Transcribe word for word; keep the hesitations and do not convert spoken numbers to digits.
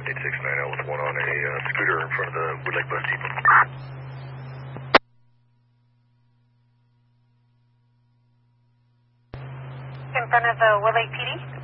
eight six nine zero with one on a uh, scooter in front of the Woodlake Bus Depot. In front of the Woodlake P D?